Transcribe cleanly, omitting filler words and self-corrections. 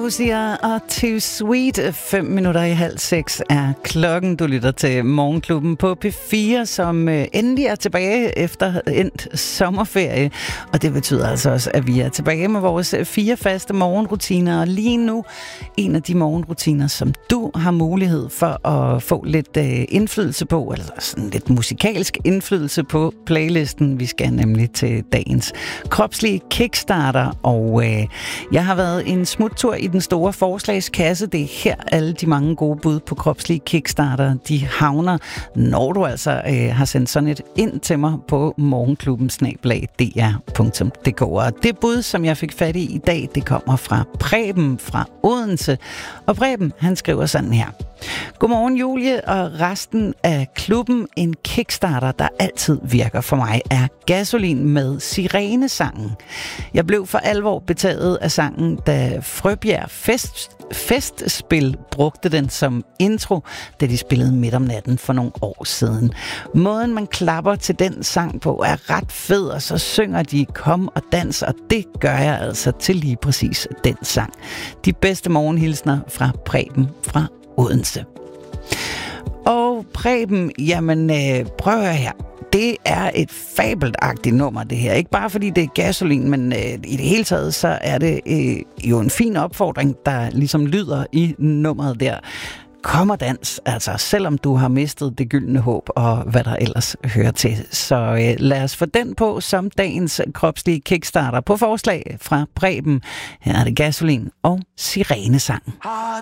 Lucia og Too Sweet. 5 minutter i 5:30 er klokken. Du lytter til Morgenklubben på P4, som endelig er tilbage efter endt sommerferie. Og det betyder altså også, at vi er tilbage med vores 4 faste morgenrutiner. Og lige nu, en af de morgenrutiner, som du har mulighed for at få lidt indflydelse på, eller sådan lidt musikalsk indflydelse på playlisten. Vi skal nemlig til dagens kropslige kickstarter, og jeg har været en smuttur i den store forslagskasse. Det er her alle de mange gode bud på kropslige kickstarter, de havner, når du altså har sendt sådan et ind til mig på morgenklubben@dr.dk. Og det bud, som jeg fik fat i dag, det kommer fra Preben fra Odense. Og Preben, han skriver sådan her. Godmorgen Julie og resten af klubben. En kickstarter, der altid virker for mig, er Gasolin med Sirenesangen. Jeg blev for alvor betaget af sangen, da Frøbjerg Festspil brugte den som intro, da de spillede midt om natten for nogle år siden. Måden man klapper til den sang på er ret fed, og så synger de kom og dans, og det gør jeg altså til lige præcis den sang. De bedste morgenhilsner fra Preben fra Odense. Og Preben, jamen prøv at høre her. Det er et fabelagtigt nummer, det her. Ikke bare fordi det er Gasolin, men i det hele taget, så er det jo en fin opfordring, der ligesom lyder i nummeret der. Kom og dans, altså selvom du har mistet det gyldne håb og hvad der ellers hører til. Så lad os få den på som dagens kropslige kickstarter på forslag fra Preben. Her er det Gasolin og Sirenesangen.